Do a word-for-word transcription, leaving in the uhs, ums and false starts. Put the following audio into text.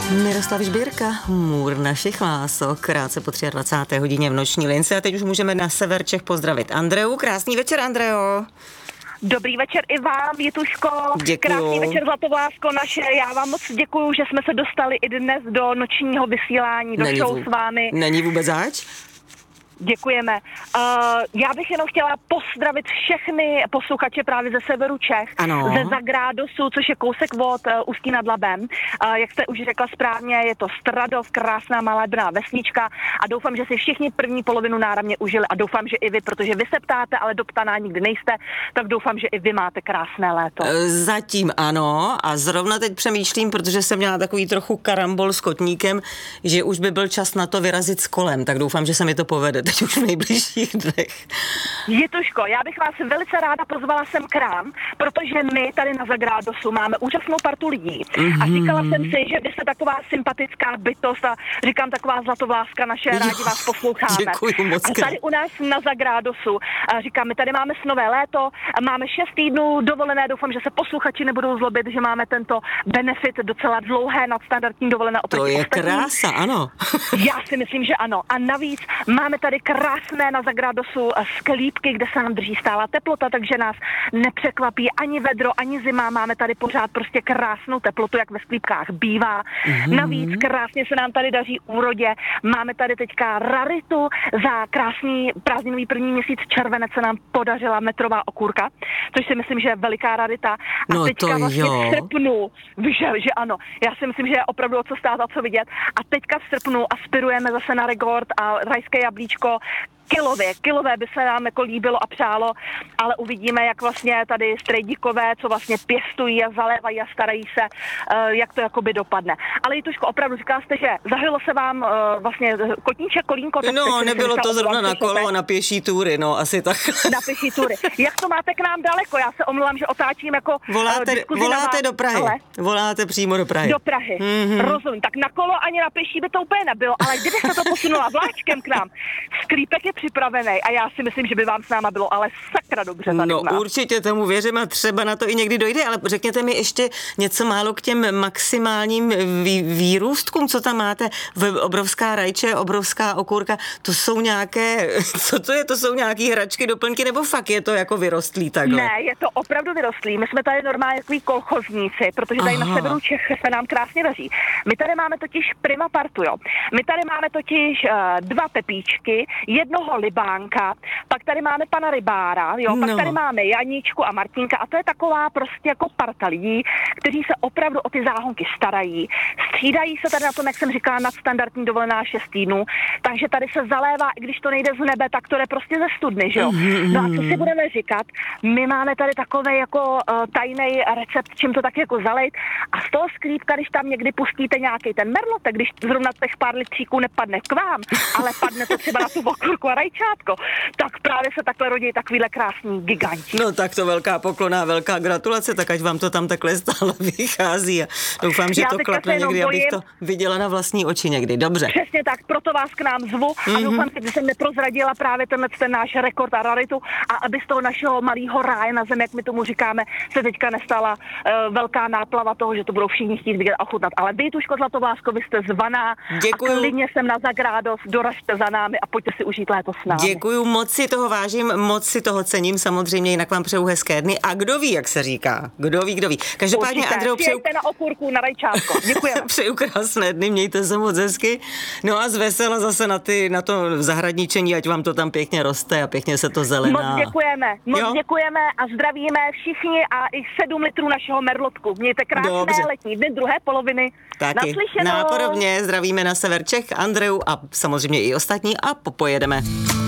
Miroslav Žbírka, můr našich lások, krátce po dvacáté třetí hodině v noční lince a teď už můžeme na sever Čech pozdravit Andreu. Krásný večer, Andreo. Dobrý večer i vám, Jituško. Děkuju. Krásný večer, Zlatovlásko naše. Já vám moc děkuju, že jsme se dostali i dnes do nočního vysílání, do Není show vůbec, s vámi. Není vůbec zač? Děkujeme. Uh, já bych jenom chtěla pozdravit všechny posluchače právě ze severu Čech, Ano. ze Zagrádosu, což je kousek od uh, Ústí nad Labem. Uh, jak jste už řekla správně, je to Stradov, krásná malebná vesnička a doufám, že si všichni první polovinu náramně užili a doufám, že i vy, protože vy se ptáte, ale doptaná nikdy nejste, tak doufám, že i vy máte krásné léto. Zatím ano a zrovna teď přemýšlím, protože jsem měla takový trochu karambol s kotníkem, že už by byl čas na to vyrazit s kolem, tak doufám, že se mi to povede teď už v nejbližších dnech. Jituško, já bych vás velice ráda pozvala sem k nám, protože my tady na Zagrádosu máme úžasnou partu lidí. Mm-hmm. A říkala jsem si, že vy jste taková sympatická bytost a říkám taková Zlatovláska naše, jo, rádi vás posloucháme. Děkuji moc. A tady u nás na Zagrádosu, říkám, my tady máme snové léto, máme šest týdnů dovolené, doufám, že se posluchači nebudou zlobit, že máme tento benefit docela dlouhé nadstandardní dovolené. To je ostatní. krása, ano. Já si myslím, že ano. A navíc máme tady krásné na Zagrádosu sklípky, kde se nám drží stála teplota, takže nás nepřekvapí ani vedro, ani zima. Máme tady pořád prostě krásnou teplotu, jak ve sklípkách bývá. Mm-hmm. Navíc krásně se nám tady daří úrodě. Máme tady teďka raritu. Za krásný prázdninový první měsíc červenec se nám podařila metrová okurka, což si myslím, že je veliká rarita. A no teďka to vlastně jo. v srpnu, že, že ano, já si myslím, že je opravdu o co stát a co vidět. A teďka v srpnu aspirujeme zase na rekord a rajské jablíčko. Kilové, kilové by se nám jako líbilo a přálo, ale uvidíme, jak vlastně tady strejdíkové, co vlastně pěstují a zalévají a starají se, uh, jak to jakoby dopadne. Ale Jituško, opravdu říkala jste, že zahřilo se vám uh, vlastně kotníček, kolínko. Tak no, nebylo to zrovna na kolo, a na pěší túry, no, asi tak. Na pěší túry. Jak to máte k nám daleko? Já se omlouvám, že otáčím jako Voláte, uh, voláte vás, do Prahy. Ale... Voláte přímo do Prahy. Do Prahy. Mm-hmm. Rozumím. Tak na kolo ani na pěší by to úplně nebylo, ale kdyby se to posunula vláčkem k nám, sklípek je připravený a já si myslím, že by vám s náma bylo ale sakra dobře tady. No určitě tomu věřím a třeba na to i někdy dojde, ale řekněte mi ještě něco málo k těm maximálním vý, výrůstkům, co tam máte. Obrovská rajče, obrovská okurka, to jsou nějaké, co to je, to jsou nějaký hračky, doplňky, nebo fakt je to jako vyrostlý takhle? Ne, je to opravdu vyrostlý. My jsme tady normálně takový kolchozníci, protože tady Aha. na severu Čech se nám krásně daří. My tady máme totiž prima partu, jo. My tady máme totiž uh, dva pepíčky, jednoho libánka, pak tady máme pana rybára, jo, pak no. tady máme Janíčku a Martinka a to je taková prostě jako parta lidí, kteří se opravdu o ty záhonky starají. Střídají se tady na tom, jak jsem říkala, nadstandardní dovolená šest týdnů, takže tady se zalévá, i když to nejde z nebe, tak to jde prostě ze studny, že jo. No a co si budeme říkat, my máme tady takový jako uh, tajný recept, čím to tak jako zalejt a z toho sklípka, když tam někdy pustíte nějaký ten merlotek, když zrovna těch pár litříků nepadne k vám, ale padne to třeba na tu okurku a rajčátko, tak právě se takhle rodí takovýhle krásný giganti. No tak to velká poklona, velká gratulace, tak ať vám to tam takhle stále vychází a doufám, že Já to klapne někdy, bojím. Abych to viděla na vlastní oči někdy. Dobře. Přesně tak, proto vás k nám zvu mm-hmm. a doufám, že jsem neprozradila právě tenhle ten náš rekord a raritu a aby z toho našeho malého ráje na zemi, jak my tomu říkáme, se teďka nestala uh, velká náplava toho, že to budou všichni chtít vidět a chutnat. Ale vy, Tuško Zlatovlásko, vy jste zvaná. Děkuju. A klidně jsem na Zagrádos, doražte za námi a pojďte si užít léto s námi. Děkuju, moc si toho vážím, moc si toho cením, samozřejmě jinak vám přeju hezké dny a kdo ví, jak se říká, kdo ví, kdo ví. Každopádně, Andreo, přeju... na okurku, na rajčátko. Děkujeme. Přeju krásné dny, mějte se moc hezky. No a z vesela zase na, ty, na to zahradničení, ať vám to tam pěkně roste a pěkně se to zelená. Moc děkujeme, moc jo? děkujeme a zdravíme všichni a i sedm litrů našeho merlotku. Mějte krásné Dobře. letní dny, druhé poloviny. Taky. Nápodobně zdravíme na sever Čech, Andreu a samozřejmě i ostatní a popojedeme.